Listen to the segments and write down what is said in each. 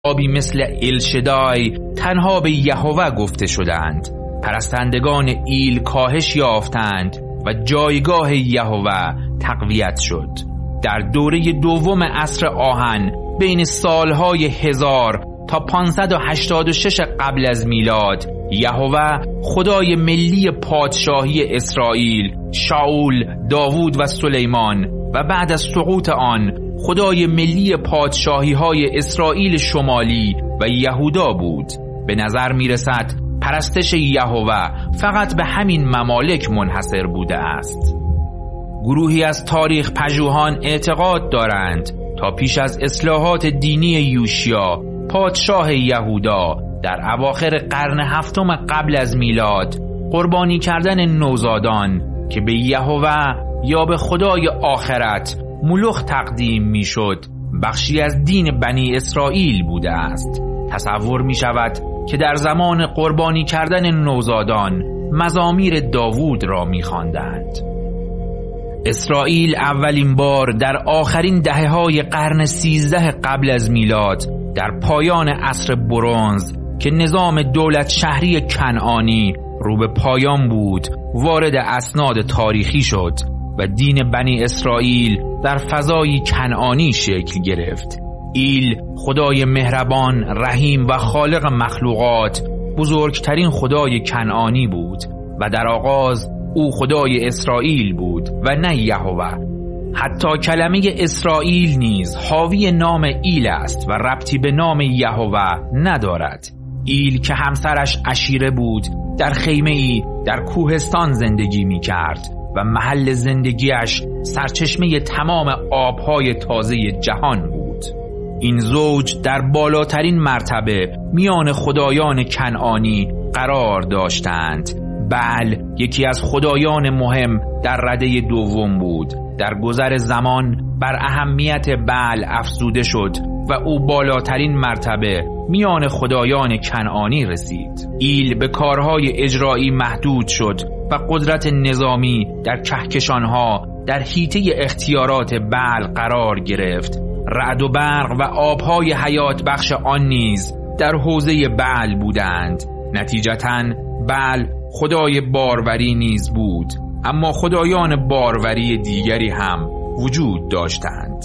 آبی مثل الشدای تنها به یهوه گفته شدند. پرستندگان ایل کاهش یافتند و جایگاه یهوه تقویت شد. در دوره دوم عصر آهن بین سالهای 1000 تا 586 قبل از میلاد، یهوه خدای ملی پادشاهی اسرائیل، شاول، داوود و سلیمان و بعد از سقوط آن خدای ملی پادشاهی های اسرائیل شمالی و یهودا بود. به نظر می رسد پرستش یهوه فقط به همین ممالک منحصر بوده است. گروهی از تاریخ پژوهان اعتقاد دارند تا پیش از اصلاحات دینی یوشیا، پادشاه یهودا، در اواخر قرن 7 قبل از میلاد قربانی کردن نوزادان که به یهوه یا به خدای آخرت ملوخ تقدیم می شد بخشی از دین بنی اسرائیل بوده است. تصور می شود که در زمان قربانی کردن نوزادان مزامیر داوود را می خواندند. اسرائیل اولین بار در آخرین دهه‌های قرن 13 قبل از میلاد در پایان عصر برنز که نظام دولت شهری کنعانی رو به پایان بود وارد اسناد تاریخی شد و دین بنی اسرائیل در فضای کنعانی شکل گرفت. ایل خدای مهربان، رحیم و خالق مخلوقات بزرگترین خدای کنعانی بود و در آغاز او خدای اسرائیل بود و نه یهوه. حتی کلمه اسرائیل نیز حاوی نام ایل است و ربطی به نام یهوه ندارد. ایل که همسرش عشیره بود در خیمه‌ای در کوهستان زندگی می کرد و محل زندگیش سرچشمه تمام آبهای تازه جهان بود. این زوج در بالاترین مرتبه میان خدایان کنعانی قرار داشتند. بعل یکی از خدایان مهم در رده دوم بود. در گذر زمان بر اهمیت بعل افزوده شد و او بالاترین مرتبه میان خدایان کنعانی رسید. ایل به کارهای اجرایی محدود شد و قدرت نظامی در کهکشانها در حیطه اختیارات بعل قرار گرفت. رعد و برق و آبهای حیات بخش آن نیز در حوزه بعل بودند. نتیجتاً بعل خدای باروری نیز بود، اما خدایان باروری دیگری هم وجود داشتند.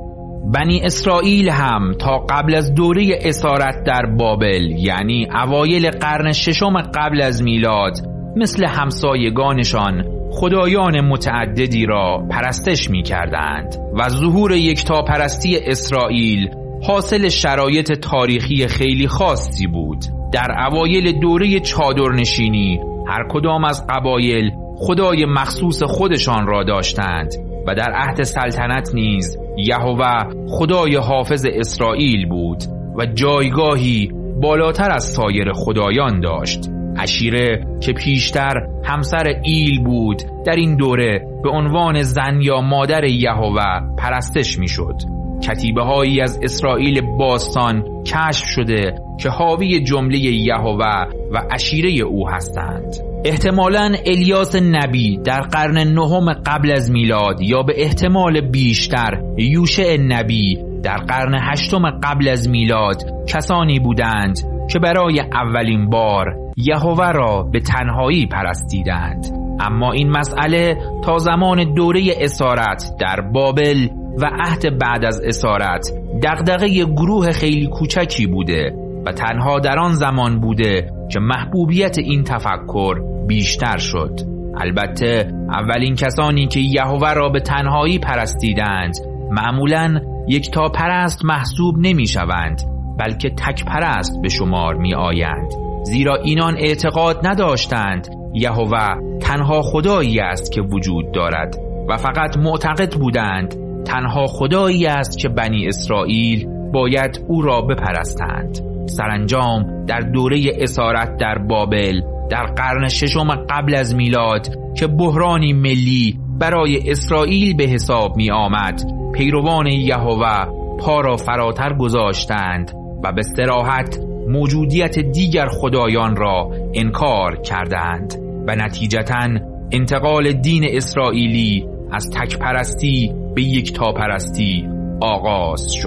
بنی اسرائیل هم تا قبل از دوره اسارت در بابل، یعنی اوایل قرن 6 قبل از میلاد، مثل همسایگانشان خدایان متعددی را پرستش می کردند و ظهور یکتاپرستی اسرائیل حاصل شرایط تاریخی خیلی خاصی بود. در اوایل دوره چادرنشینی هر کدام از قبایل خدای مخصوص خودشان را داشتند و در عهد سلطنت نیز یهوه خدای حافظ اسرائیل بود و جایگاهی بالاتر از سایر خدایان داشت. عشیره که پیشتر همسر ایل بود در این دوره به عنوان زن یا مادر یهوه پرستش می شد. کتیبه هایی از اسرائیل باستان کشف شده که حاوی جمله یهوه و عشیره او هستند. احتمالاً الیاس نبی در قرن 9 قبل از میلاد یا به احتمال بیشتر یوشع نبی در قرن 8 قبل از میلاد کسانی بودند که برای اولین بار یهوه را به تنهایی پرستیدند. اما این مسئله تا زمان دوره اسارت در بابل و عهد بعد از اسارت دغدغه گروه خیلی کوچکی بوده و تنها در آن زمان بوده که محبوبیت این تفکر بیشتر شد. البته اولین کسانی که یهوه را به تنهایی پرستیدند معمولاً یکتاپرست محسوب نمی شوند، بلکه تک پرست به شمار می آیند، زیرا اینان اعتقاد نداشتند یهوه تنها خدایی است که وجود دارد و فقط معتقد بودند تنها خدایی است که بنی اسرائیل باید او را بپرستند. سرانجام در دوره اسارت در بابل در قرن 6 قبل از میلاد که بحرانی ملی برای اسرائیل به حساب می آمد، پیروان یهوه پا را فراتر گذاشتند و به صراحت موجودیت دیگر خدایان را انکار کردند و نتیجتاً انتقال دین اسرائیلی از تکپرستی به یکتاپرستی آغاز شد.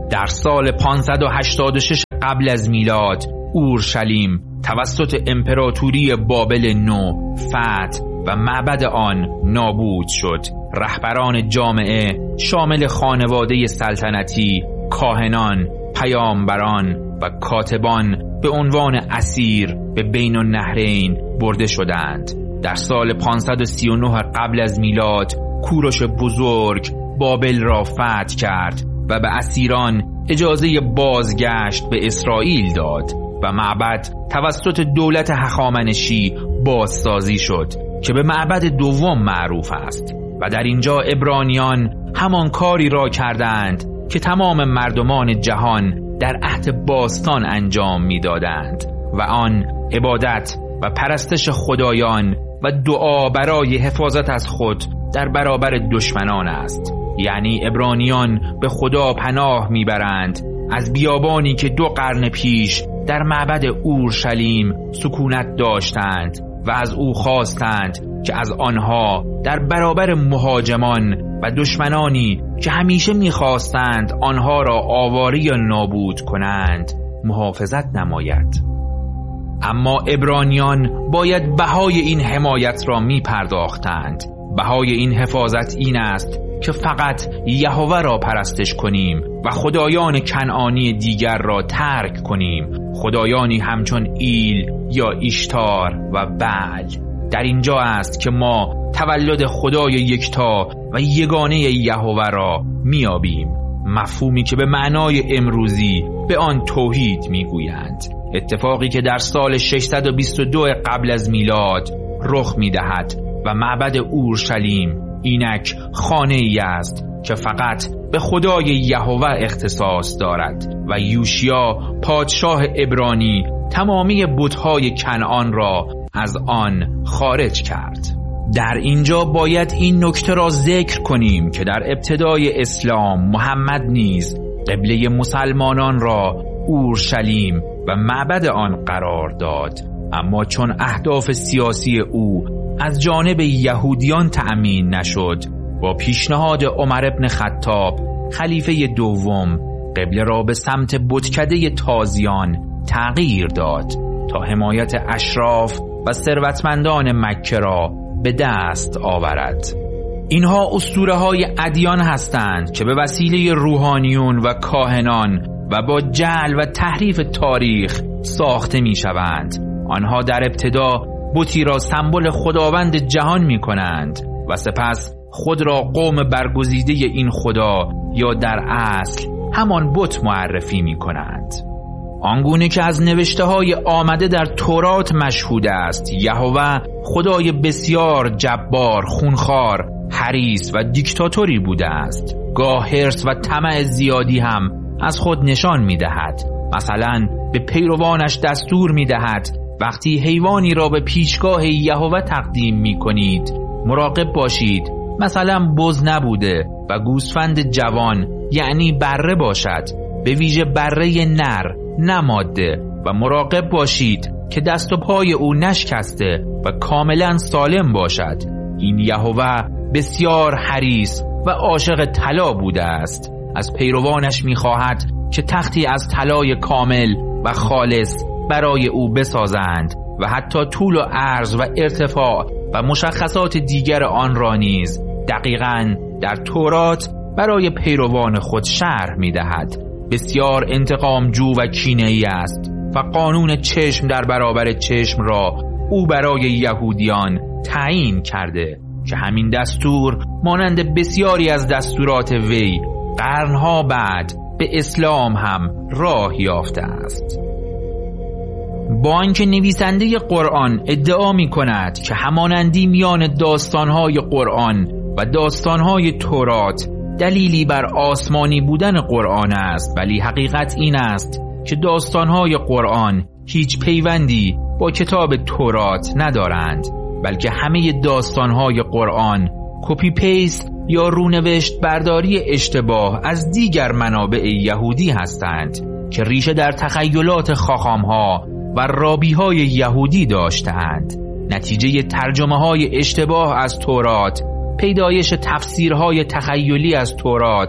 در سال 586 قبل از میلاد اورشلیم توسط امپراتوری بابل نو فتح و معبد آن نابود شد. رهبران جامعه شامل خانواده سلطنتی، کاهنان، پیامبران و کاتبان به عنوان اسیر به بین النهرین برده شدند. در سال 539 قبل از میلاد کوروش بزرگ بابل را فتح کرد و به اسیران اجازه بازگشت به اسرائیل داد و معبد توسط دولت هخامنشی بازسازی شد که به معبد دوم معروف است و در اینجا عبرانیان همان کاری را کردند که تمام مردمان جهان در عهد باستان انجام می‌دادند و آن عبادت و پرستش خدایان و دعا برای حفاظت از خود در برابر دشمنان است. یعنی عبرانیان به خدا پناه میبرند از بیابانی که 2 قرن پیش در معبد اورشلیم سکونت داشتند و از او خواستند که از آنها در برابر مهاجمان و دشمنانی که همیشه میخواستند آنها را آواره یا نابود کنند محافظت نماید. اما عبرانیان باید بهای این حمایت را میپرداختند. بهای این حفاظت این است که فقط یهوه را پرستش کنیم و خدایان کنعانی دیگر را ترک کنیم، خدایانی همچون ایل یا ایشتار و بعل. در اینجا است که ما تولد خدای یکتا و یگانه یهوه را میابیم، مفهومی که به معنای امروزی به آن توحید میگویند. اتفاقی که در سال 622 قبل از میلاد رخ میدهد و معبد اورشلیم اینک خانه ای است که فقط به خدای یهوه اختصاص دارد و یوشیا پادشاه عبرانی تمامی بت‌های کنعان را از آن خارج کرد. در اینجا باید این نکته را ذکر کنیم که در ابتدای اسلام محمد نیز قبله مسلمانان را اورشلیم و معبد آن قرار داد، اما چون اهداف سیاسی او از جانب یهودیان تأمین نشد، با پیشنهاد عمر بن خطاب خلیفه دوم قبله را به سمت بتکده تازیان تغییر داد تا حمایت اشراف و ثروتمندان مکه را به دست آورد. اینها اسطوره‌های ادیان هستند که به وسیله روحانیون و کاهنان و با جعل و تحریف تاریخ ساخته می‌شوند. آنها در ابتدا بتی را سمبل خداوند جهان می‌کنند و سپس خود را قوم برگزیده این خدا یا در اصل همان بت معرفی می‌کنند. آنگونه که از نوشته‌های آمده در تورات مشهود است، یهوه خدای بسیار جبار، خونخوار، حریص و دیکتاتوری بوده است. گاه حرص و طمع زیادی هم از خود نشان می‌دهد. مثلا به پیروانش دستور می‌دهد وقتی حیوانی را به پیشگاه یهوه تقدیم می‌کنید مراقب باشید مثلا بز نبوده و گوسفند جوان یعنی بره باشد، به ویژه بره نر نه ماده، و مراقب باشید که دست و پای او نشکسته و کاملا سالم باشد. این یهوه بسیار حریص و عاشق طلا بوده است. از پیروانش می‌خواهد که تختی از طلای کامل و خالص برای او بسازند و حتی طول و عرض و ارتفاع و مشخصات دیگر آن را نیز دقیقاً در تورات برای پیروان خود شرح می‌دهد. بسیار انتقامجو و کینه‌ای است و قانون چشم در برابر چشم را او برای یهودیان تعیین کرده که همین دستور مانند بسیاری از دستورات وی قرنها بعد به اسلام هم راه یافته است. با آنکه نویسنده قرآن ادعا می کند که همانندی میان داستانهای قرآن و داستانهای تورات دلیلی بر آسمانی بودن قرآن است، ولی حقیقت این است که داستانهای قرآن هیچ پیوندی با کتاب تورات ندارند، بلکه همه داستانهای قرآن کپی پیست یا رونوشت برداری اشتباه از دیگر منابع یهودی هستند که ریشه در تخیلات خاخامها و رابیهای یهودی داشتند. نتیجه ترجمه های اشتباه از تورات، پیدایش تفسیرهای تخیلی از تورات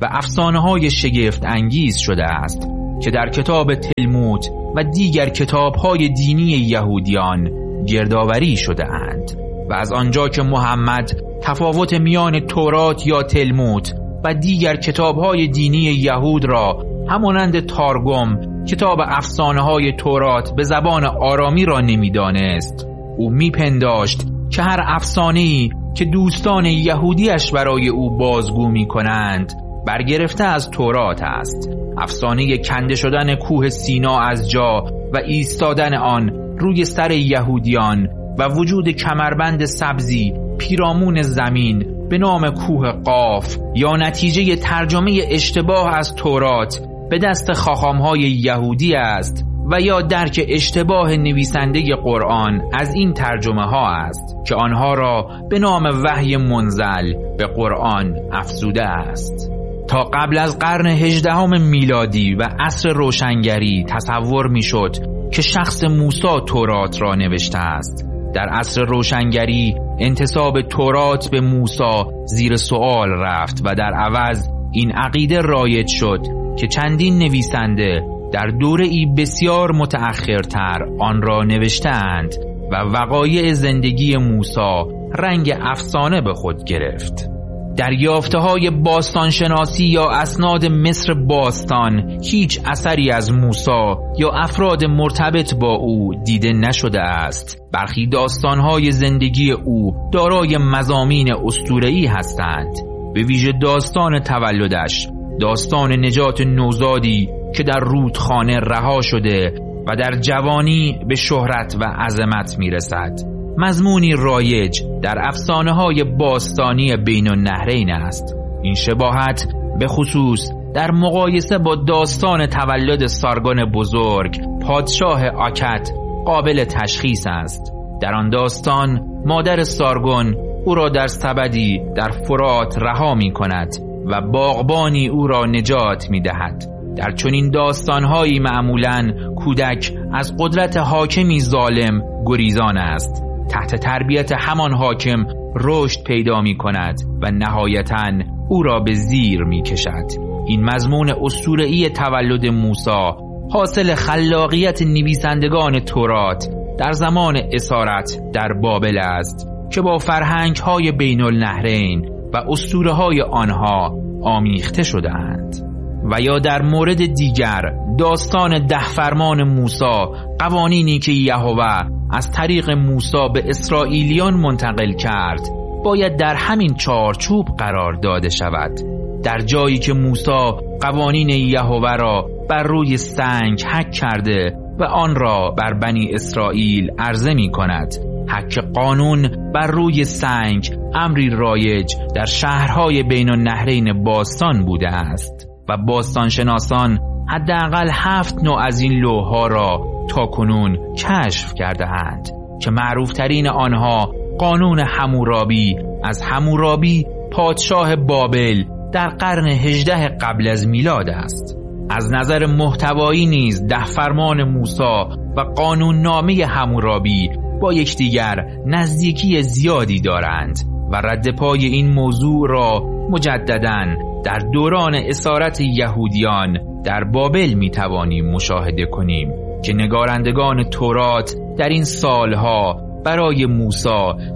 و افسانه‌های شگفت انگیز شده است که در کتاب تلمود و دیگر کتاب‌های دینی یهودیان گردآوری شده اند. و از آنجا که محمد تفاوت میان تورات یا تلمود و دیگر کتاب‌های دینی یهود را همانند تارگم کتاب افسانه‌های تورات به زبان آرامی را نمی‌دانست، او می‌پنداشت که هر افسانه‌ای که دوستان یهودیش برای او بازگو می‌کنند برگرفته از تورات است. افسانه کنده شدن کوه سینا از جا و ایستادن آن روی سر یهودیان و وجود کمربند سبزی پیرامون زمین به نام کوه قاف یا نتیجه ترجمه اشتباه از تورات به دست خاخام‌های یهودی است و یا درک اشتباه نویسنده قرآن از این ترجمه ها است که آنها را به نام وحی منزل به قرآن افزوده است. تا قبل از قرن 18 میلادی و عصر روشنگری تصور میشد که شخص موسی تورات را نوشته است. در عصر روشنگری انتساب تورات به موسی زیر سوال رفت و در عوض این عقیده رایج شد که چندین نویسنده در دوره‌ای بسیار متأخرتر آن را نوشتند و وقایع زندگی موسی رنگ افسانه به خود گرفت. در یافته‌های باستانشناسی یا اسناد مصر باستان هیچ اثری از موسی یا افراد مرتبط با او دیده نشده است. برخی داستان‌های زندگی او دارای مضامین اسطوره‌ای هستند، به ویژه داستان تولدش، داستان نجات نوزادی که در رودخانه رها شده و در جوانی به شهرت و عظمت میرسد. مضمونی رایج در افسانه‌های باستانی بین النهرین است. این شباهت به خصوص در مقایسه با داستان تولد سارگون بزرگ پادشاه آکد قابل تشخیص است. در آن داستان مادر سارگون او را در سبدی در فرات رها می کند و باغبانی او را نجات می دهد. در چنین داستانهایی معمولاً کودک از قدرت حاکمی ظالم گریزان است. تحت تربیت همان حاکم رشد پیدا می کند و نهایتاً او را به زیر می کشد. این مضمون اسطوره‌ای تولد موسی حاصل خلاقیت نویسندگان تورات در زمان اسارت در بابل است که با فرهنگ‌های بین النهرین و اسطوره‌های آنها آمیخته شده‌اند. و یا در مورد دیگر داستان 10 فرمان موسی، قوانینی که یهوه از طریق موسی به اسرائیلیان منتقل کرد باید در همین چارچوب قرار داده شود. در جایی که موسی قوانین یهوه را بر روی سنگ حک کرده و آن را بر بنی اسرائیل عرضه می کند، حک قانون بر روی سنگ امری رایج در شهرهای بین النهرین باستان بوده است و باستانشناسان حداقل 7 نوع از این لوح‌ها را تا کنون کشف کرده اند که معروفترین آنها قانون حمورابی از حمورابی پادشاه بابل در قرن 18 قبل از میلاد است. از نظر محتوایی نیز 10 فرمان موسی و قانون نامه حمورابی با یکدیگر نزدیکی زیادی دارند و رد پای این موضوع را مجدداً در دوران اسارت یهودیان در بابل میتوانیم مشاهده کنیم که نگارندگان تورات در این سالها برای موسی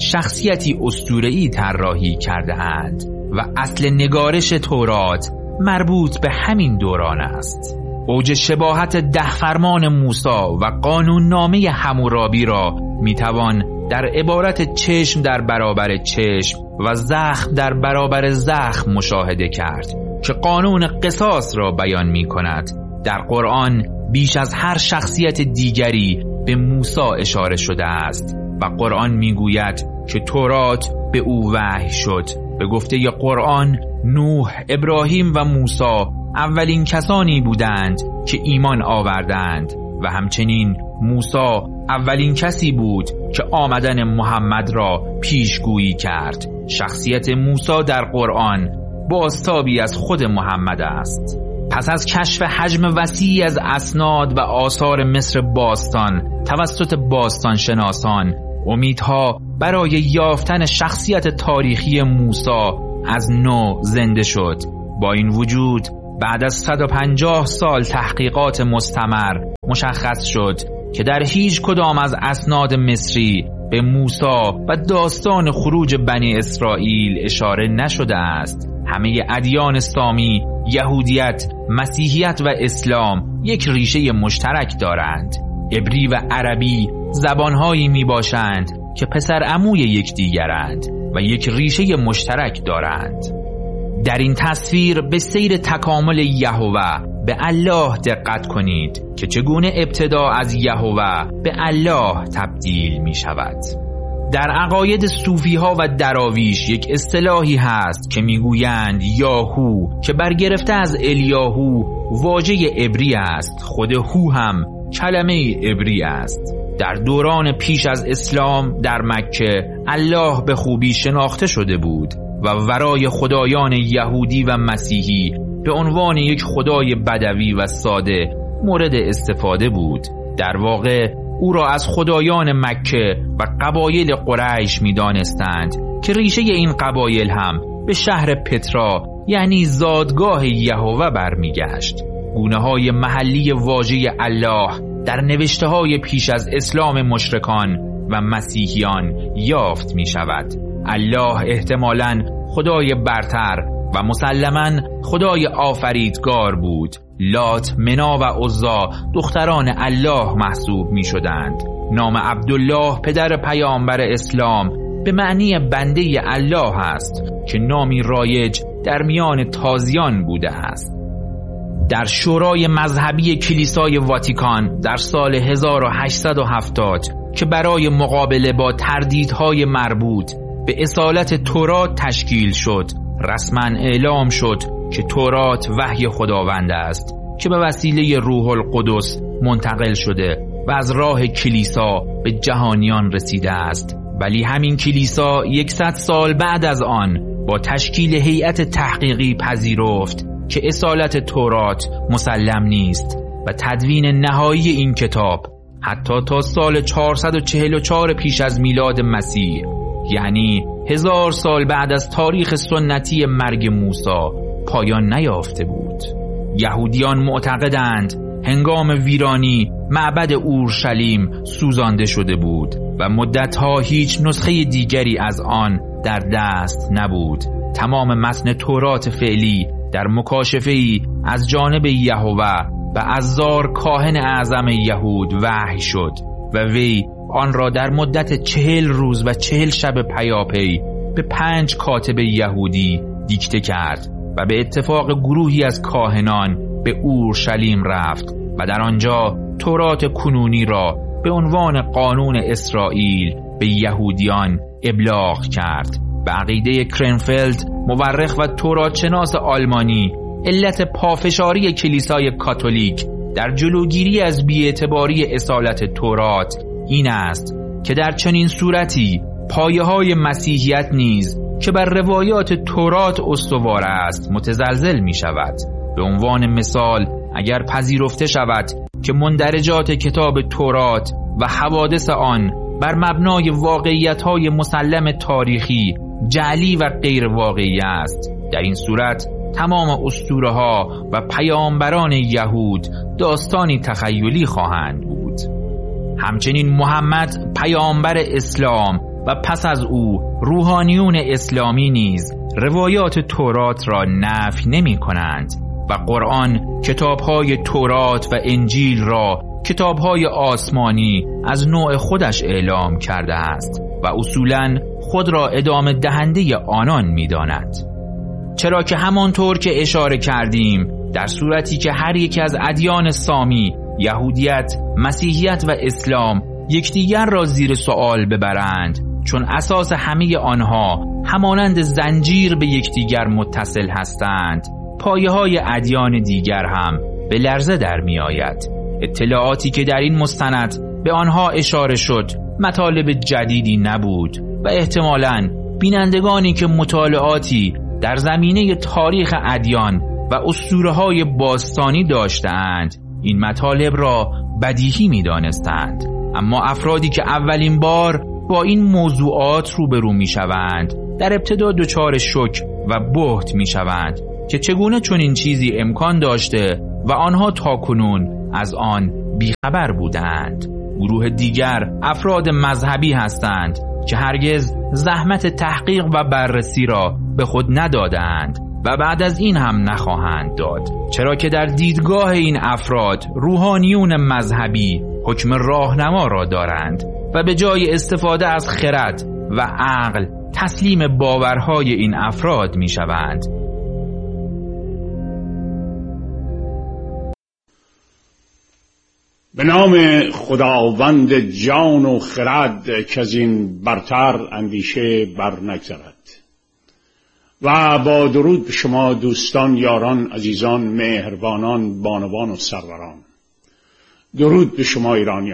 شخصیتی اسطوره‌ای طراحی کرده اند و اصل نگارش تورات مربوط به همین دوران است. اوج شباهت 10 فرمان موسی و قانون نامه حمورابی را میتوان در عبارت چشم در برابر چشم و زخم در برابر زخم مشاهده کرد که قانون قصاص را بیان می کند. در قرآن بیش از هر شخصیت دیگری به موسی اشاره شده است و قرآن می گوید که تورات به او وحی شد. به گفته قرآن نوح، ابراهیم و موسی اولین کسانی بودند که ایمان آوردند و همچنین موسی اولین کسی بود که آمدن محمد را پیشگویی کرد. شخصیت موسی در قرآن بازتابی از خود محمد است. پس از کشف حجم وسیعی از اسناد و آثار مصر باستان توسط باستانشناسان، امیدها برای یافتن شخصیت تاریخی موسی از نو زنده شد با این وجود بعد از 150 سال تحقیقات مستمر مشخص شد که در هیچ کدام از اسناد مصری به موسی و داستان خروج بنی اسرائیل اشاره نشده است. همه ادیان سامی، یهودیت، مسیحیت و اسلام یک ریشه مشترک دارند. عبری و عربی زبانهایی می باشند که پسر عموی یکدیگرند و یک ریشه مشترک دارند. در این تصویر به سیر تکامل یهوه به الله دقت کنید که چگونه ابتدا از یهوه به الله تبدیل می شود. در عقاید صوفی ها و دراویش یک اصطلاحی هست که میگویند یاهو که برگرفته از الیاهو واژه عبری است. خود هو هم کلمه عبری است. در دوران پیش از اسلام در مکه الله به خوبی شناخته شده بود و ورای خدایان یهودی و مسیحی به عنوان یک خدای بدوی و ساده مورد استفاده بود. در واقع او را از خدایان مکه و قبایل قریش می دانستند که ریشه این قبایل هم به شهر پترا یعنی زادگاه یهوه برمیگشت. گونه های محلی واژه الله در نوشته های پیش از اسلام مشرکان و مسیحیان یافت می شود. الله احتمالاً خدای برتر و مسلماً خدای آفریدگار بود. لات، منا و عزا دختران الله محسوب می شدند. نام عبدالله پدر پیامبر اسلام به معنی بنده الله است که نامی رایج در میان تازیان بوده است. در شورای مذهبی کلیسای واتیکان در سال 1870 که برای مقابله با تردیدهای مربوط به اصالت تورات تشکیل شد، رسما اعلام شد که تورات وحی خداوند است که به وسیله روح القدس منتقل شده و از راه کلیسا به جهانیان رسیده است. ولی همین کلیسا 100 سال بعد از آن با تشکیل هیئت تحقیقی پذیرفت که اصالت تورات مسلم نیست و تدوین نهایی این کتاب حتی تا سال 444 پیش از میلاد مسیح، یعنی 1000 سال بعد از تاریخ سنتی مرگ موسی، پایان نیافته بود. یهودیان معتقدند هنگام ویرانی معبد اورشلیم سوزانده شده بود و مدتها هیچ نسخه دیگری از آن در دست نبود. تمام متن تورات فعلی در مکاشفه‌ای از جانب یهوه و عزار کاهن اعظم یهود وحی شد و وی آن را در مدت 40 روز و 40 شب پیاپی به 5 کاتب یهودی دیکته کرد و به اتفاق گروهی از کاهنان به اورشلیم رفت و در آنجا تورات کنونی را به عنوان قانون اسرائیل به یهودیان ابلاغ کرد. به عقیده کرنفلد، مورخ و توراتشناس آلمانی، علت پافشاری کلیسای کاتولیک در جلوگیری از بی‌اعتباری اصالت تورات این است که در چنین صورتی پایه‌های مسیحیت نیز که بر روایات تورات استوار است متزلزل می شود. به عنوان مثال اگر پذیرفته شود که مندرجات کتاب تورات و حوادث آن بر مبنای واقعیت‌های مسلم تاریخی جعلی و غیر واقعی است، در این صورت تمام اسطوره‌ها و پیامبران یهود داستانی تخیلی خواهند بود. همچنین محمد پیامبر اسلام و پس از او روحانیون اسلامی نیز روایات تورات را نفی نمی کنند و قرآن کتاب‌های تورات و انجیل را کتاب‌های آسمانی از نوع خودش اعلام کرده است و اصولاً خود را ادامه دهنده آنان می‌داند. چرا که همانطور که اشاره کردیم در صورتی که هر یک از ادیان سامی، یهودیت، مسیحیت و اسلام یکدیگر را زیر سوال ببرند، چون اساس همه آنها همانند زنجیر به یکدیگر متصل هستند، پایه‌های ادیان دیگر هم به لرزه در می آید. اطلاعاتی که در این مستند به آنها اشاره شد مطالب جدیدی نبود و احتمالاً بینندگانی که مطالعاتی در زمینه تاریخ ادیان و اسطوره‌های باستانی داشتند این مطالب را بدیهی می دانستند. اما افرادی که اولین بار با این موضوعات روبرو می شوند در ابتدا دچار شوک و بهت می شوند که چگونه چنین چیزی امکان داشته و آنها تاکنون از آن بیخبر بودند. گروه دیگر افراد مذهبی هستند که هرگز زحمت تحقیق و بررسی را به خود ندادند و بعد از این هم نخواهند داد، چرا که در دیدگاه این افراد روحانیون مذهبی حکم راهنما را دارند و به جای استفاده از خرد و عقل تسلیم باورهای این افراد می شوند. به نام خداوند جان و خرد که از این برتر اندیشه بر نگذرد. و با درود به شما دوستان، یاران، عزیزان، مهربانان، بانوان و سروران. درود به شما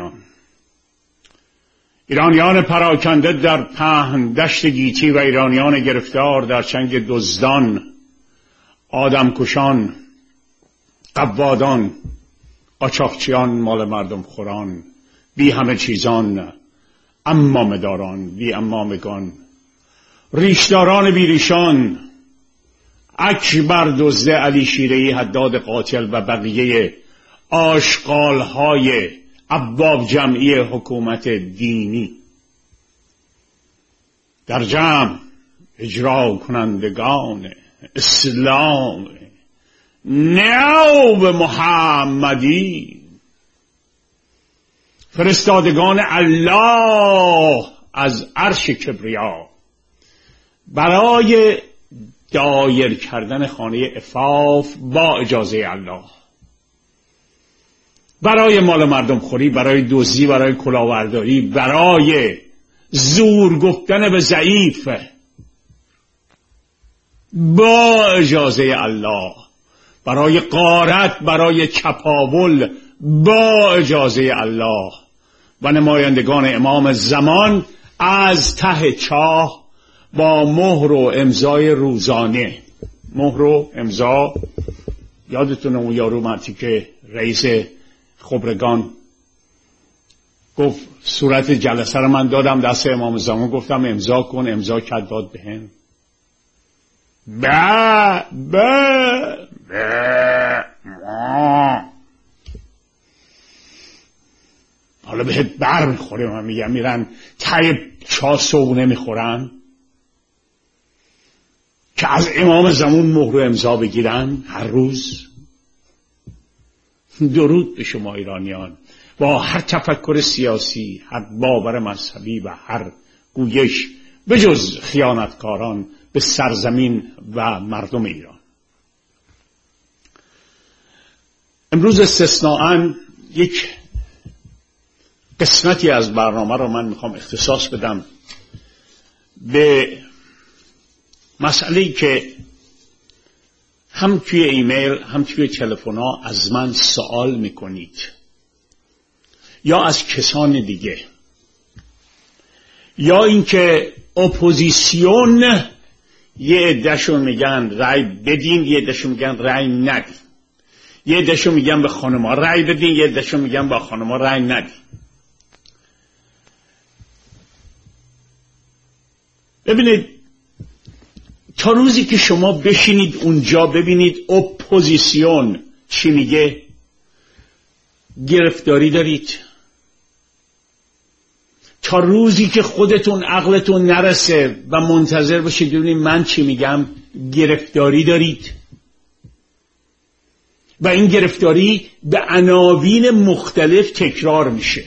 ایرانیان پراکنده در پهن دشت گیتی و ایرانیان گرفتار در چنگ دزدان، آدمکشان، قوادان، قاچاقچیان، مال مردم خوران، بی همه چیزان، امامه داران، بی امامگان، ریشداران بیریشان، اکبر دزده، علی شیره‌ای، حداد قاتل و بقیه آشغالهای ابواب جمعی حکومت دینی، در جمع اجرا کنندگان اسلام نوب محمدی، فرستادگان الله از عرش کبریا برای دایر کردن خانه عفاف با اجازه الله، برای مال مردم خوری، برای دزدی، برای کلاهبرداری، برای زور گفتن به ضعیف با اجازه الله، برای غارت، برای چپاول با اجازه الله و نمایندگان امام زمان از ته چاه با مهر و امضای روزانه. مهر و امضا یادتونه اون یارو مرتی که رئیس خبرگان گفت صورت جلسه رو من دادم دست امام زمان، گفتم امضا کن، امضا کرد داد بهم. حالا بهت بر میخوره. من میگم میرن تای چا صبونه میخورن که از امام زمان مهر و امضا بگیرن هر روز. درود به شما ایرانیان، با هر تفکر سیاسی، هر باور مذهبی و هر گویش به جز خیانتکاران به سرزمین و مردم ایران. امروز استثناءً یک قسمتی از برنامه رو من میخوام اختصاص بدم به مسئله‌ای که هم توی ایمیل هم توی تلفن‌ها از من سوال میکنید یا از کسان دیگه، یا اینکه اپوزیسیون یه عده‌شون میگن رأی بدین، یه عده‌شون میگن رأی ندین، یه عده‌شون میگن به خانم‌ها رأی بدین، یه عده‌شون میگن به خانم‌ها رأی ندین. ببینید، تا روزی که شما بشینید اونجا ببینید اپوزیسیون چی میگه، گرفتاری دارید. تا روزی که خودتون عقلتون نرسه و منتظر باشید ببینید من چی میگم، گرفتاری دارید. و این گرفتاری به عناوین مختلف تکرار میشه.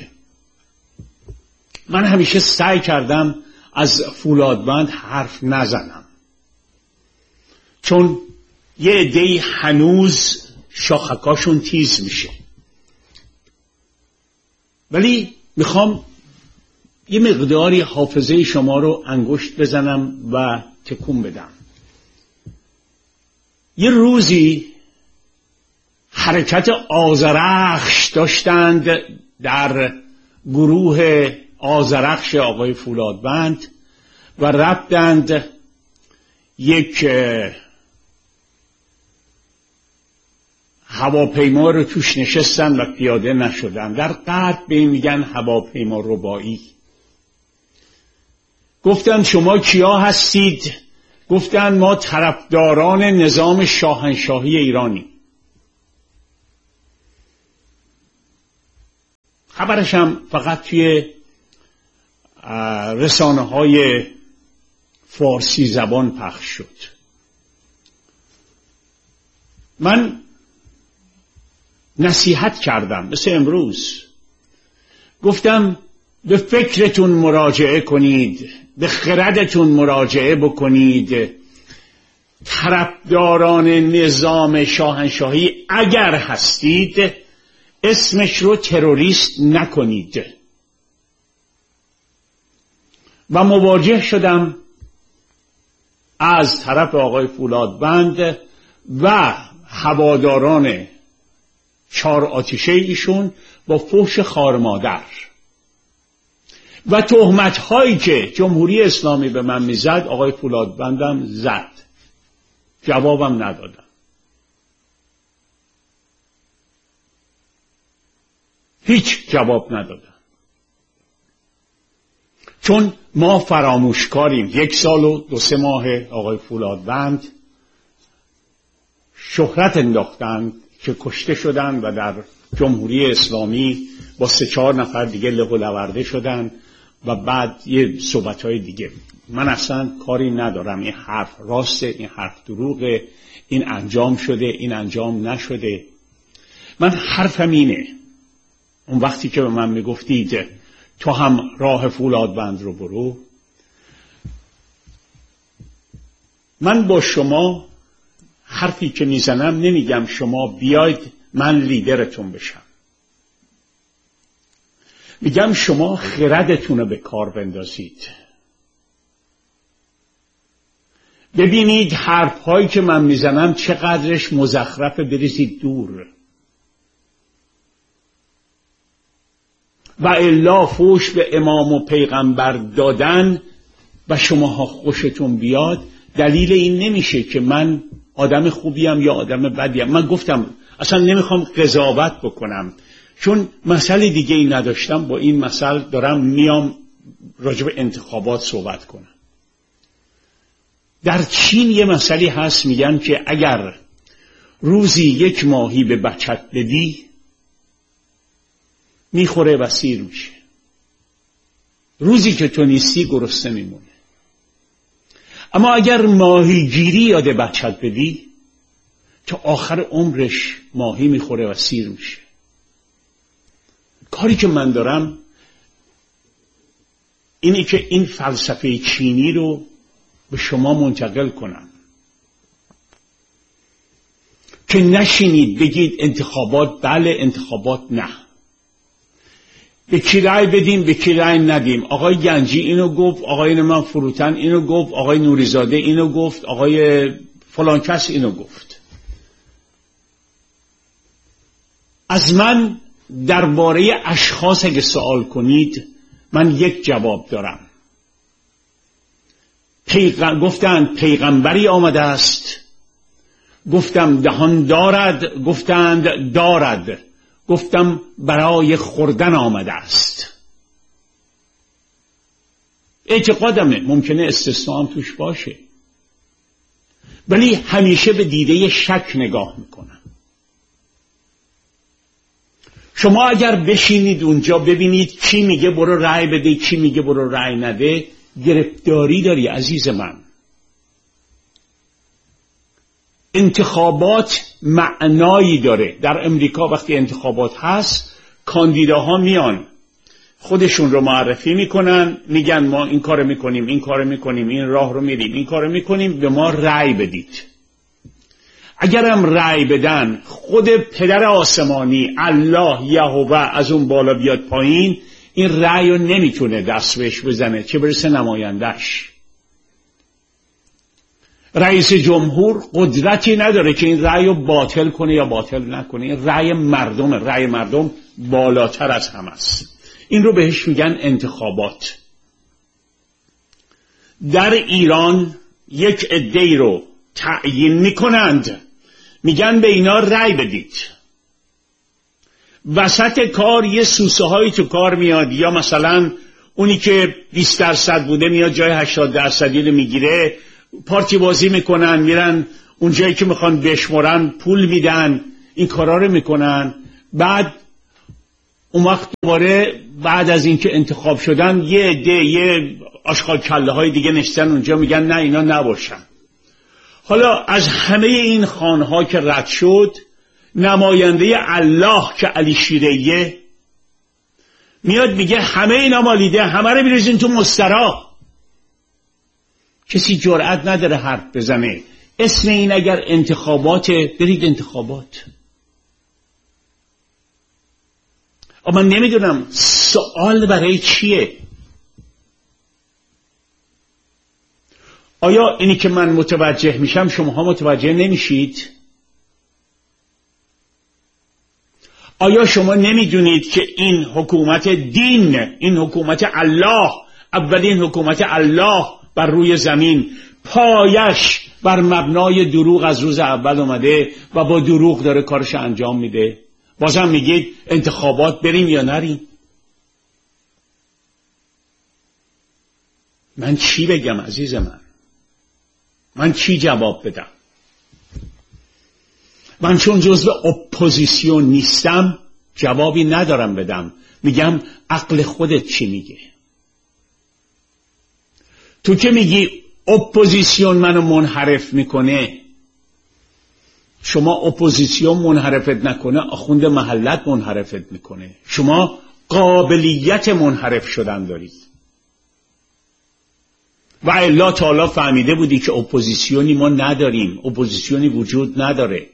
من همیشه سعی کردم از فولادبند حرف نزنم، چون یه عده‌ای هنوز شاخکاشون تیز میشه، ولی میخوام یه مقداری حافظه شما رو انگشت بزنم و تکون بدم. یه روزی حرکت آذرخش داشتند در گروه آذرخش آقای فولادبند و رفتند یک هواپیما رو توش نشستن و پیاده نشدن. در غرب به این میگن هواپیما ربایی. گفتن شما کیا هستید گفتن ما طرفداران نظام شاهنشاهی ایرانی. خبرش هم فقط توی رسانه‌های فارسی زبان پخش شد. من نصیحت کردم مثل امروز، گفتم به فکرتون مراجعه کنید، به خردتون مراجعه بکنید. طرفداران نظام شاهنشاهی اگر هستید اسمش رو تروریست نکنید. و مواجه شدم از طرف آقای فولادبند و هواداران 4 آتیشه ایشون با فحش خوار مادر و تهمت هایی که جمهوری اسلامی به من میزد. آقای فولادبندم زد، جوابم ندادم. هیچ جواب ندادم، چون ما فراموشکاریم. 1 سال و 2-3 ماه آقای فولادبند شهرت انداختند که کشته شدند و در جمهوری اسلامی با 3-4 نفر دیگه له و لورده شدند و بعد یه صحبت‌های دیگه. من اصلا کاری ندارم این حرف راسته، این حرف دروغه، این انجام شده، این انجام نشده. من حرفم اینه، اون وقتی که به من میگفتید تو هم راه فولادبند رو برو، من با شما حرفی که میزنم نمیگم شما بیاید من لیدرتون بشم، میگم شما خردتون رو به کار بندازید. ببینید حرفهایی که من میزنم چقدرش مزخرفه، بریزید دور. و الا فحش به امام و پیغمبر دادن و شماها خوشتون بیاد دلیل این نمیشه که من آدم خوبیم یا آدم بدیم. من گفتم اصلا نمیخوام قضاوت بکنم، چون مسئله دیگه ای نداشتم. با این مسئله دارم میام راجع به انتخابات صحبت کنم. در چین یه مسئله هست، میگن که اگر روزی 1 ماهی به بچت بدی میخوره و سیر میشه، روزی که تو نیستی گرسنه میمونه. اما اگر ماهیگیری یاد بچت بدی تا آخر عمرش ماهی میخوره و سیر میشه. کاری که من دارم اینی که این فلسفه چینی رو به شما منتقل کنم که نشینید بگید انتخابات بله، انتخابات نه، به کی رأی بدیم به کی رأی ندیم. آقای گنجی اینو گفت، آقای من فروتن اینو گفت، آقای نوریزاده اینو گفت، آقای فلان کس اینو گفت. از من درباره اشخاص اگه سوال کنید من یک جواب دارم. گفتند پیغمبری آمده است، گفتم دهان دارد، گفتند دارد، گفتم برای خوردن آمده است. اعتقادمه، ممکنه استثناء هم توش باشه، ولی همیشه به دیده شک نگاه میکنم. شما اگر بشینید اونجا ببینید کی میگه برو رأی بده، کی میگه برو رأی نده، گرفتاری داری عزیز من. انتخابات معنایی داره. در امریکا وقتی انتخابات هست کاندیداها میان خودشون رو معرفی میکنن، میگن ما این کارو میکنیم، این کارو میکنیم، این راه رو میریم، این کارو میکنیم، به ما رأی بدید. اگرم رأی بدن خود پدر آسمانی الله یهوه از اون بالا بیاد پایین، این رأی رو نمیتونه دست بهش بزنه، چه برسه نمایندش. رئیس جمهور قدرتی نداره که این رأی رو باطل کنه یا باطل نکنه. این رأی مردمه، رأی مردم بالاتر از همه است. این رو بهش میگن انتخابات. در ایران یک عده‌ای رو تعیین میکنند، میگن به اینا رأی بدید. وسط کار یه سوسه هایی تو کار میاد، یا مثلا اونی که 20% بوده میاد جای 80% رو میگیره، پارتی بازی میکنن، میرن اون جایی که میخوان بشمرن پول میدن، این کارا رو میکنن. بعد اون وقت دوباره بعد از اینکه انتخاب شدن یه آشغال کله های دیگه نشستن اونجا میگن نه اینا نباشن. حالا از همه این خانها که رد شد، نماینده الله که علی شیریه میاد میگه همه اینا مالیده، همه رو بریزین تو مسترا. کسی جرئت نداره حرف بزنه. اسم این اگر انتخاباته، برید انتخابات. اما من نمیدونم سوال برای چیه؟ آیا اینی که من متوجه میشم شماها متوجه نمیشید؟ آیا شما نمیدونید که این حکومت دین، این حکومت الله، اولین حکومت الله بر روی زمین، پایش بر مبنای دروغ از روز اول اومده و با دروغ داره کارش انجام میده؟ بازم میگید انتخابات بریم یا نریم؟ من چی بگم عزیز من چی جواب بدم؟ من چون جزو اپوزیسیون نیستم جوابی ندارم بدم. میگم عقل خودت چی میگه؟ تو که میگی اپوزیسیون منو منحرف میکنه، شما اپوزیسیون منحرفت نکنه آخوند محلت منحرفت میکنه. شما قابلیت منحرف شدن دارید و الا تعالی فهمیده بودی که اپوزیسیونی ما نداریم، اپوزیسیونی وجود نداره.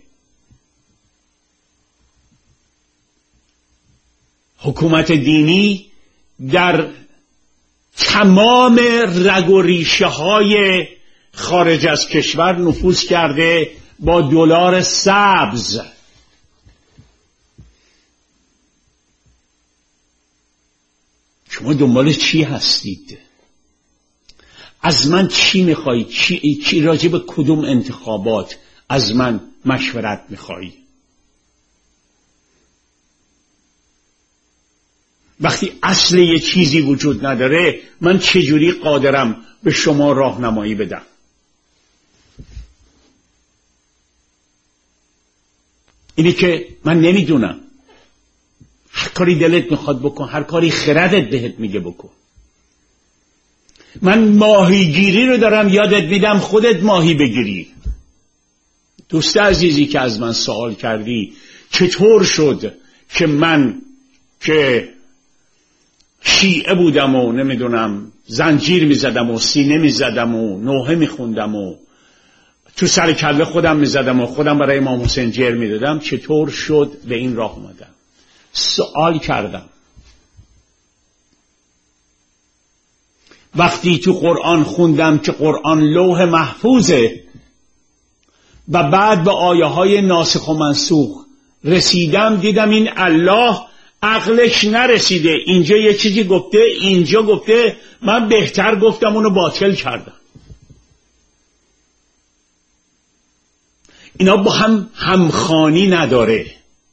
حکومت دینی در تمام رگ و ریشه های خارج از کشور نفوذ کرده با دلار سبز. شما دنبال چی هستید؟ از من چی میخواید؟ چی راجع به کدوم انتخابات از من مشورت میخواید؟ وقتی اصل یه چیزی وجود نداره من چجوری قادرم به شما راهنمایی بدم؟ اینی که من نمیدونم. هر کاری دلت میخواد بکن، هر کاری خردت بهت میگه بکن. من ماهیگیری رو دارم یادت میدم خودت ماهی بگیری. دوست عزیزی که از من سوال کردی چطور شد که من که شیعه بودم و نمیدونم زنجیر میزدم و سینه میزدم و نوحه میخوندم و تو سر کله خودم میزدم و خودم برای امام حسین جر میدادم، چطور شد به این راه اومدم؟ سوال کردم. وقتی تو قرآن خوندم که قرآن لوح محفوظه و بعد به آیه های ناسخ و منسوخ رسیدم، دیدم این الله عقلش نرسیده، اینجا یه چیزی گفته اینجا گفته، من بهتر گفتم اونو باطل کردم. اینا با هم همخوانی نداره.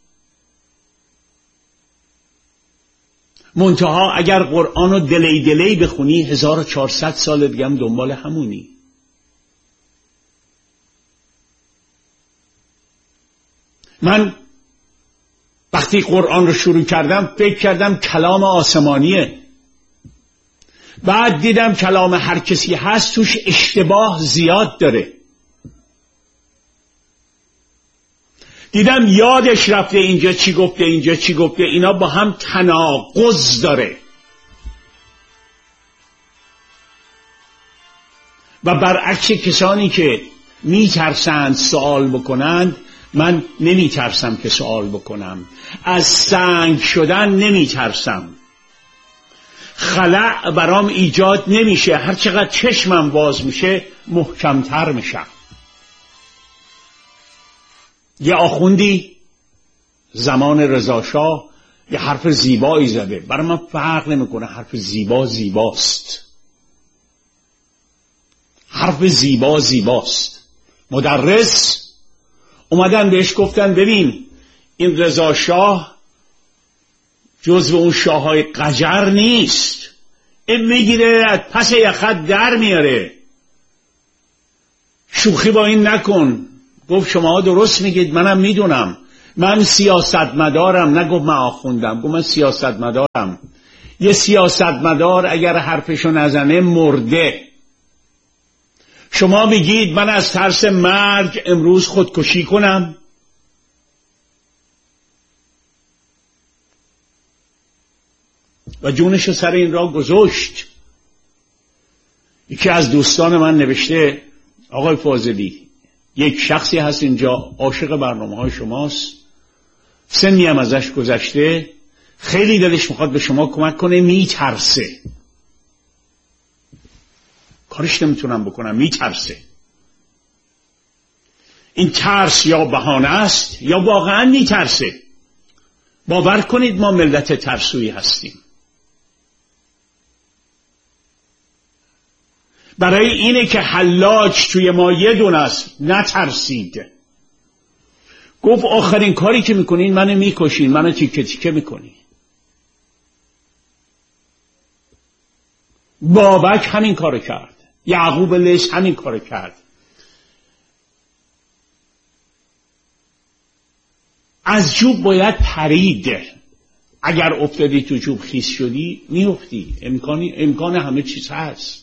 منتها اگر قرآن رو دلی بخونی 1400 سال دیگه هم دنبال همونی. من وقتی قرآن رو شروع کردم فکر کردم کلام آسمانیه، بعد دیدم کلام هر کسی هست توش اشتباه زیاد داره. دیدم یادش رفته اینجا چی گفته اینجا چی گفته، اینا با هم تناقض داره. و برعکس کسانی که میترسند سوال بکنند، من نمیترسم که سوال بکنم. از سنگ شدن نمیترسم. خلأ برام ایجاد نمیشه. هر چقدر چشمم باز میشه محکمتر میشم. یه آخوندی زمان رضا شاه یه حرف زیبایی زده، برای من فرق نمیکنه. حرف زیبا زیباست، حرف زیبا زیباست. مدرس اومدن بهش گفتن ببین این رضا شاه جزو اون شاههای قجر نیست، این میگیره از پس یه خط در میاره. شوخی با این نکن. گفت شما درست میگید، منم میدونم، من سیاستمدارم. نگفت من آخوندم، گفت من سیاستمدارم. یه سیاستمدار اگر حرفشو نزنه مرده. شما میگید من از ترس مرگ امروز خودکشی کنم؟ و جونشو سر این راه گذاشت. یکی از دوستان من نوشته آقای فاضلی، یک شخصی هست اینجا عاشق برنامه‌های شماست، سنی هم ازش گذشته، خیلی دلش میخواد به شما کمک کنه، میترسه، کارش نمیتونم بکنم، میترسه. این ترس یا بهانه است یا واقعا میترسه. باور کنید ما ملت ترسویی هستیم. برای اینه که حلاج توی ما یه دونه است، نترسید. گفت آخرین کاری که میکنین منو میکشین، منو تیکه تیکه میکنین. بابک همین کارو کرد، یعقوب لیث همین کارو کرد. از جوب باید پرید. اگر افتادی تو جوب خیس شدی میافتی. امکان همه چیز هست.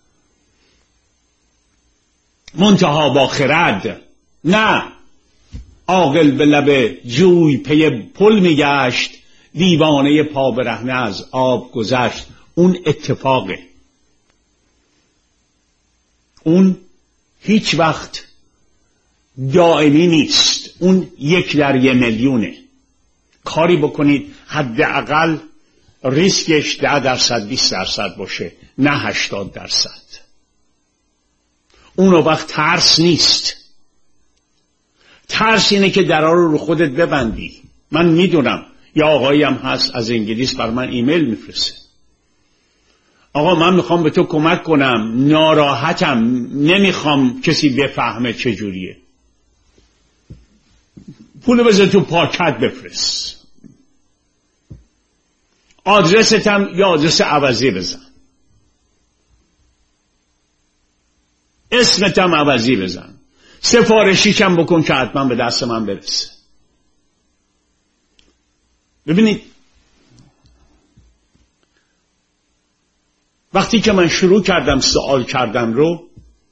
منتها با خرد. نه عاقل به لب جوی پی پل میگشت، دیوانه پا برهنه از آب گذشت. اون اتفاقه، اون هیچ وقت دائمی نیست، اون 1 در 1,000,000. کاری بکنید حداقل ریسکش 10% 20% باشه، نه 80%. اون وقت ترس نیست. ترس اینه که درها رو خودت ببندی. من میدونم یا آقایی هم هست از انگلیس بر من ایمیل میفرسته، آقا من میخوام به تو کمک کنم، ناراحتم، نمیخوام کسی بفهمه چجوریه. پولو بذار تو پاکت بفرست، آدرستم یا آدرس عوضی بزن، اسمتم عوضی بزن، سفارشی کم بکن که حتما به دست من برسه. ببینید وقتی که من شروع کردم سوال کردن رو،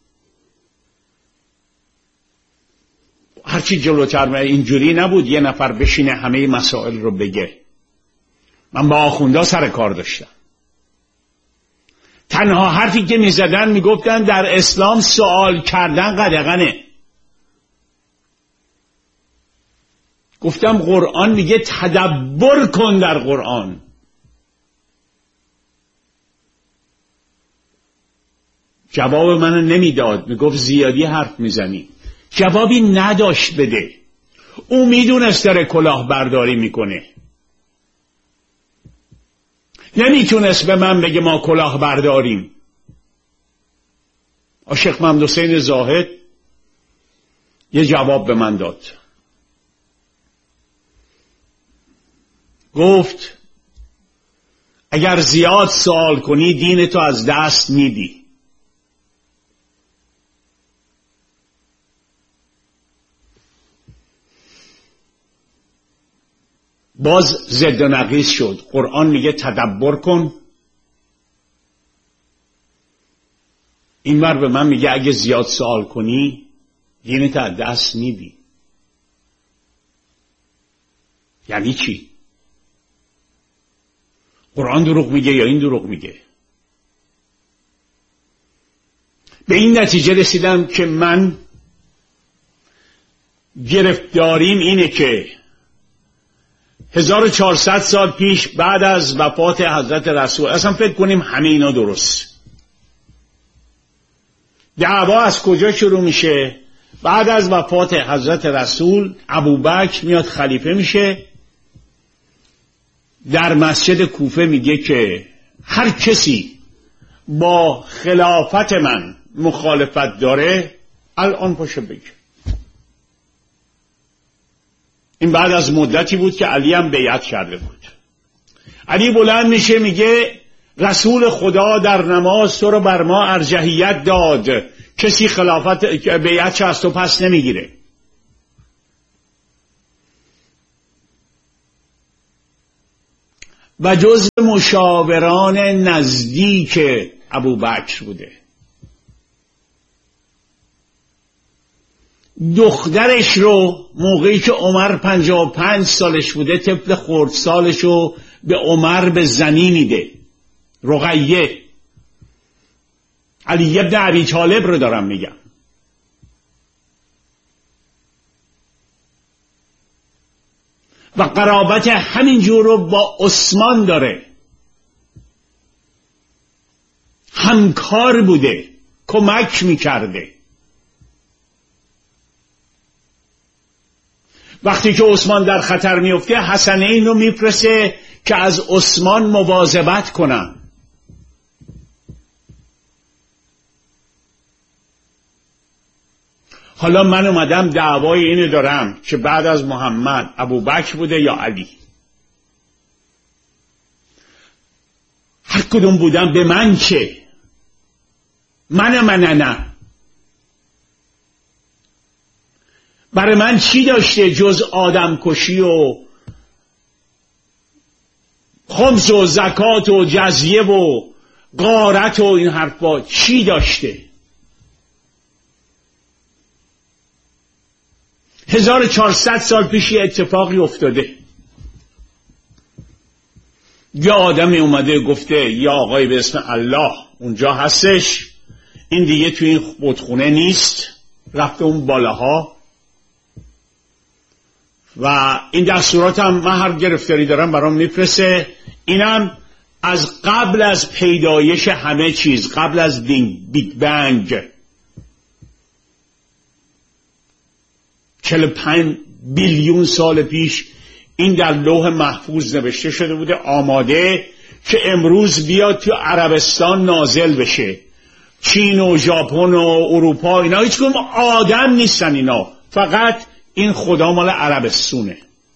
هرچی جلوتر من اینجوری نبود یه نفر بشینه همه مسائل رو بگه. من با آخوندا سر کار داشتم. تنها حرفی که میزدن میگفتن در اسلام سوال کردن قدغنه. گفتم قرآن میگه تدبر کن در قرآن. جواب منو نمیداد، میگفت زیادی حرف میزنی. جوابی نداشت بده. او میدونست داره کلاهبرداری میکنه. نمیتونست به من بگه ما کلاهبرداریم. شیخ محمد حسین زاهد یه جواب به من داد. گفت اگر زیاد سوال کنی دینتو از دست میدی. باز ضد و نقیض شد. قرآن میگه تدبر کن، اینور به من میگه اگه زیاد سوال کنی دینت از دست میدی. یعنی چی؟ قرآن دروغ میگه یا این دروغ میگه؟ به این نتیجه رسیدم که من گرفتاریم اینه که 1400 سال پیش بعد از وفات حضرت رسول، اصلا فکر کنیم همه اینا درست. دعوا از کجا شروع میشه؟ بعد از وفات حضرت رسول ابوبکر میاد خلیفه میشه، در مسجد کوفه میگه که هر کسی با خلافت من مخالفت داره الان پاشه بگه. این بعد از مدتی بود که علی هم بیعت کرده بود. علی بلند میشه میگه رسول خدا در نماز تو رو بر ما ارجحیت داد کسی خلافت بیعت از تو پس نمیگیره. و جزو مشاوران نزدیک ابوبکر بوده. دخترش رو موقعی که عمر 55 سالش بوده، طفل خردسالش رو به عمر به زنی میده. رقیه، علی ابن ابی طالب رو دارم میگم. و قرابت همینجور رو با عثمان داره. همکار بوده، کمک میکرده. وقتی که عثمان در خطر میفته، حسنین رو میفرسته که از عثمان مواظبت کنن. حالا من اومدم دعوای اینو دارم که بعد از محمد ابوبکر بوده یا علی. هر کدوم بودن به من چه؟ من نه. برای من چی داشته جز آدم کشی و خمس و زکات و جزیه و غارت و این حرفا؟ چی داشته؟ 1400 سال پیش یه اتفاقی افتاده. یه آدمی اومده گفته یا آقای به اسم الله اونجا هستش، این دیگه توی این بتخونه نیست، رفته اون بالاها. و این دستورات هم من هر گرفتاری دارم برام میفرسته. اینم از قبل از پیدایش همه چیز، قبل از بیگ بنگ، 45 بیلیون سال پیش این در لوح محفوظ نوشته شده بوده، آماده که امروز بیاد تو عربستان نازل بشه. چین و ژاپن و اروپا اینا هیچ کدوم آدم نیستن، اینا فقط این خدا مال عربستونه.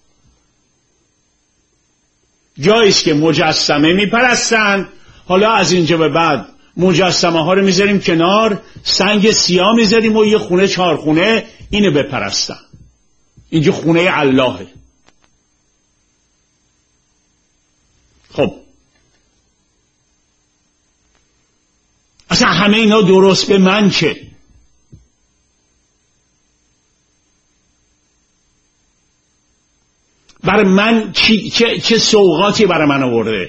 جاییست که مجسمه میپرستن. حالا از اینجا به بعد مجسمه ها رو میذاریم کنار، سنگ سیاه میذاریم و یه خونه 4 خونه اینو بپرستن. اینجا خونه اللهه. خب اصلا همه اینا درست به من چه؟ برای من چه سوغاتی برای من آورده؟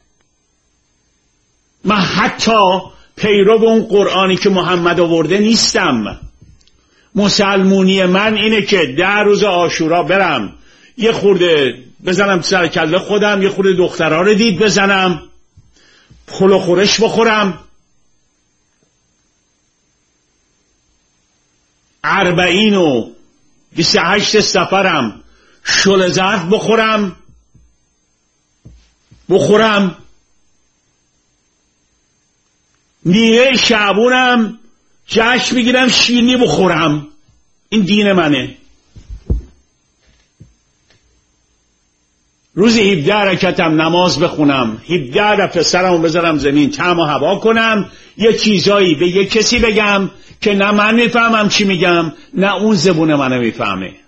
من حتی پیرو اون قرآنی که محمد آورده نیستم. مسلمونی من اینه که 10 روز عاشورا برم یه خورده بزنم سر کله خودم، یه خورده دخترها رو دید بزنم، پل و خورش بخورم، 40 و 28 سفرم شل ظرف بخورم، نیمه شعبونم جشن بگیرم، شیرینی بخورم. این دین منه. روزی 17 رکعتم نماز بخونم، 17 دفعه سرمو بذارم زمین، طعم و هوا کنم، یه چیزایی به یه کسی بگم که نه من میفهمم چی میگم نه اون زبون منو میفهمه.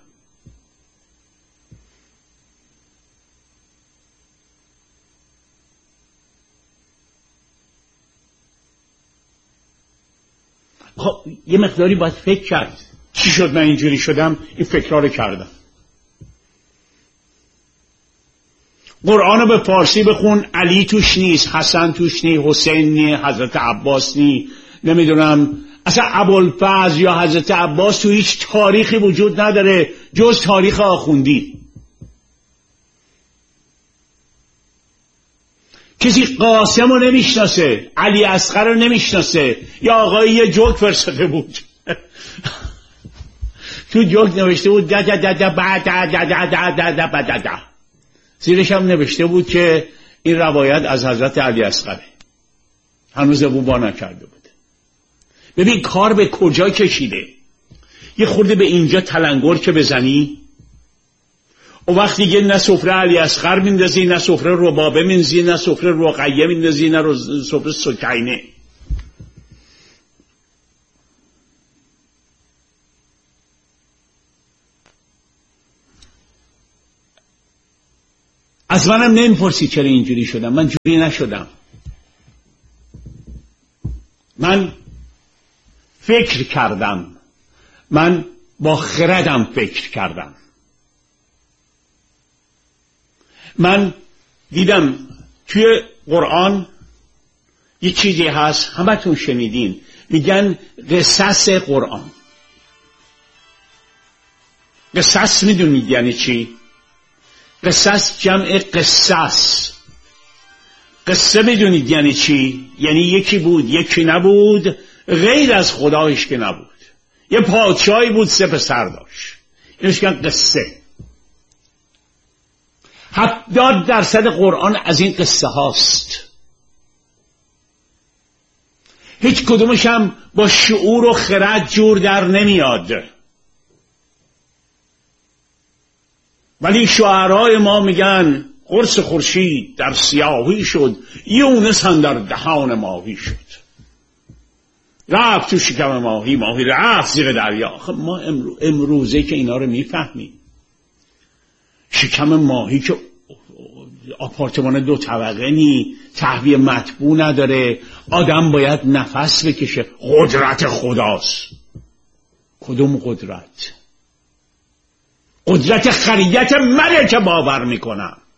خب یه مقداری باید فکر کرد. چی شد من اینجوری شدم؟ این فکرها رو کردم. قرآن رو به فارسی بخون، علی توش نیست، حسن توش نیست، حسین نیست، حضرت عباس نیست، نمیدونم اصلا ابوالفضل یا حضرت عباس تو هیچ تاریخی وجود نداره جز تاریخ آخوندی. کسی قاسم رو نمیشناسه، علی اصغر رو نمیشناسه. یا آقایی یه جوک فرستاده بود تو جوک نوشته بود زیرش هم نوشته بود که این روایت از حضرت علی اصغره، هنوز ابوبا نکرده بود. ببین کار به کجا کشیده. یه خورده به اینجا تلنگر که بزنی و وقتی دیگه نه سفره علی اصغر میندازی، نه سفره ربابه میندازی، نه سفره رقیه میندازی، نه سفره سکینه. از منم نمیپرسی چرا اینجوری شدم. من جوری نشدم. من فکر کردم. من با خردم فکر کردم. من دیدم توی قرآن یه چیزی هست، همتون شنیدین، میگن قصص قرآن. قصص میدونید یعنی چی؟ قصص جمع قصص. قصه میدونید یعنی چی؟ یعنی یکی بود یکی نبود، غیر از خدایش که نبود. یه پادشاهی بود 3 پسر داشت. اینش میگن قصه. 70% قرآن از این قصه هاست. هیچ کدومش هم با شعور و خرد جور در نمیاد. ولی شاعرای ما میگن قرص خورشید در سیاهی شد، یونس هم در دهان ماهی شد. رفت تو شکم ماهی، ماهی رفت زیر دریا. خب ما امروزه که اینا رو میفهمیم. شکم ماهی که آپارتمان 2 طبقه نی، تهویه مطبوع نداره، آدم باید نفس بکشه. قدرت خداست. کدوم قدرت؟ قدرت خریت منه که باور میکنم.